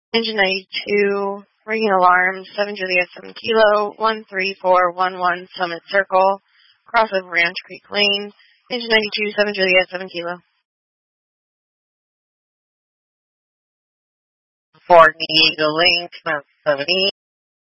Engine 92, ringing alarm, 7 Juliet 7 Kilo, 13411 Summit Circle, crossover Ranch Creek Lane. Engine 92, 7 Juliet 7 Kilo. Fort Eagle Link, 70.